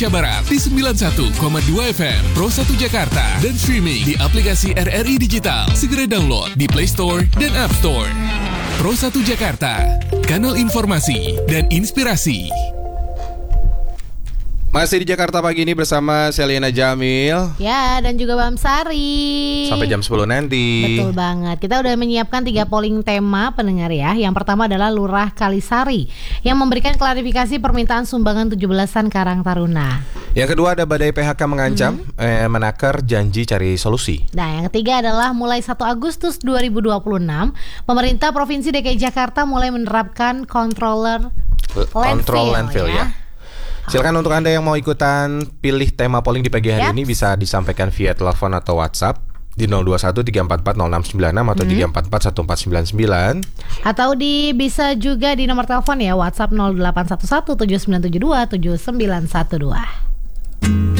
Barat di 91,2 FM Pro 1 Jakarta dan streaming di aplikasi RRI Digital. Segera download di Play Store dan App Store. Pro 1 Jakarta, kanal informasi dan inspirasi. Masih di Jakarta pagi ini bersama Selena Jamil. Ya, dan juga Bam Sari. Sampai jam 10 nanti. Betul banget. Kita udah menyiapkan 3 polling tema pendengar ya. Yang pertama adalah Lurah Kalisari yang memberikan klarifikasi permintaan sumbangan 17-an Karang Taruna. Yang kedua ada badai PHK mengancam, Menaker janji cari solusi. Nah, yang ketiga adalah mulai 1 Agustus 2026, pemerintah Provinsi DKI Jakarta mulai menerapkan control landfill ya. Silakan untuk Anda yang mau ikutan pilih tema polling di pagi hari ini bisa disampaikan via telepon atau WhatsApp di 021-344-0696 atau 344-1499. Atau bisa juga di nomor telepon ya WhatsApp 0811 7972 7912.